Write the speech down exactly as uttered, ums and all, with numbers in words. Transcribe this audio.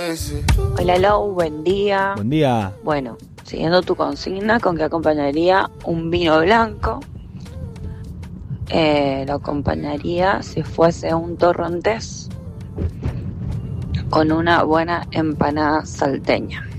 Hola Lau, buen día. Buen día. Bueno, siguiendo tu consigna, ¿con qué acompañaría un vino blanco? Eh, lo acompañaría si fuese un torrontés con una buena empanada salteña.